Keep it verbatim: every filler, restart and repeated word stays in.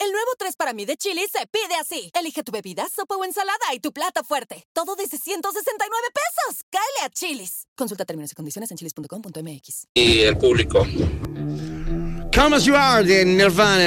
El nuevo tres para mí de Chili's se pide así. Elige tu bebida, sopa o ensalada y tu plato fuerte. Todo desde ciento sesenta y nueve pesos. Cáele a Chili's. Consulta términos y condiciones en chilis punto com punto m x. Y el público. Come As You Are de Nirvana.